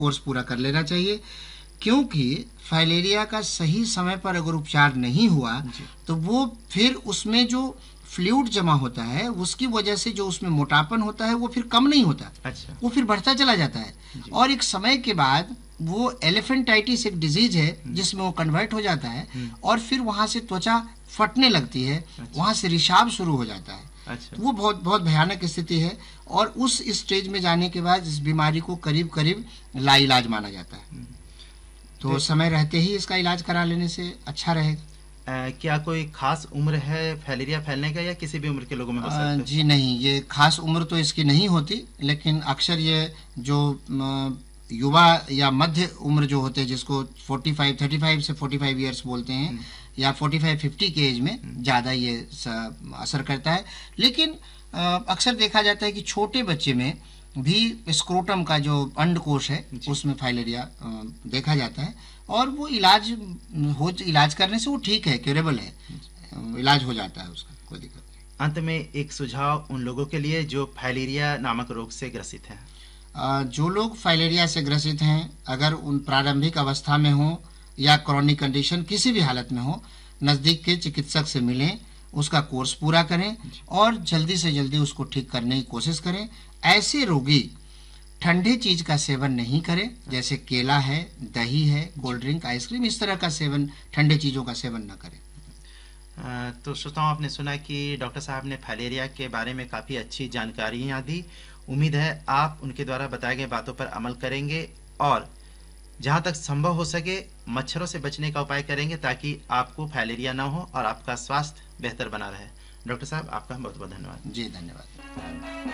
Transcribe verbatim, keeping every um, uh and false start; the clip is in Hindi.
कोर्स पूरा कर लेना चाहिए, क्योंकि फाइलेरिया का सही समय पर अगर उपचार नहीं हुआ तो वो फिर उसमें जो फ्लूइड जमा होता है उसकी वजह से जो उसमें मोटापन होता है वो फिर कम नहीं होता। अच्छा। वो फिर बढ़ता चला जाता है और एक समय के बाद वो एलिफेंटाइटिस एक डिजीज है जिसमें वो कन्वर्ट हो जाता है और फिर वहां से त्वचा फटने लगती है। अच्छा। वहां से रिशाव शुरू हो जाता है। अच्छा। वो बहुत बहुत भयानक स्थिति है और उस स्टेज में जाने के बाद इस बीमारी को करीब करीब लाइलाज माना जाता है। तो समय रहते ही इसका इलाज करा लेने से अच्छा रहेगा। आ, क्या कोई खास उम्र है फाइलेरिया फैलने का या किसी भी उम्र के लोगों में हो सकता है? जी नहीं, ये खास उम्र तो इसकी नहीं होती, लेकिन अक्सर ये जो युवा या मध्य उम्र जो होते हैं जिसको पैंतालीस पैंतीस से पैंतालीस इयर्स बोलते हैं या पैंतालीस पचास के एज में ज़्यादा ये असर करता है। लेकिन अक्सर देखा जाता है कि छोटे बच्चे में भी स्क्रोटम का जो अंडकोश है उसमें फाइलेरिया देखा जाता है और वो इलाज हो इलाज करने से वो ठीक है, क्यूरेबल है, इलाज हो जाता है उसका, कोई दिक्कत नहीं। अंत में एक सुझाव उन लोगों के लिए जो फाइलेरिया नामक रोग से ग्रसित हैं। जो लोग फाइलेरिया से ग्रसित हैं, अगर उन प्रारंभिक अवस्था में हो या क्रॉनिक कंडीशन किसी भी हालत में हो, नज़दीक के चिकित्सक से मिलें, उसका कोर्स पूरा करें और जल्दी से जल्दी उसको ठीक करने की कोशिश करें। ऐसे रोगी ठंडे चीज का सेवन नहीं करें, जैसे केला है, दही है, कोल्ड ड्रिंक, आइसक्रीम, इस तरह का सेवन, ठंडे चीजों का सेवन न करें। आ, तो श्रोताओं, आपने सुना कि डॉक्टर साहब ने फाइलेरिया के बारे में काफ़ी अच्छी जानकारियाँ दी। उम्मीद है आप उनके द्वारा बताए गए बातों पर अमल करेंगे और जहाँ तक संभव हो सके मच्छरों से बचने का उपाय करेंगे ताकि आपको फाइलेरिया ना हो और आपका स्वास्थ्य बेहतर बना रहे। डॉक्टर साहब, आपका बहुत बहुत धन्यवाद। जी धन्यवाद।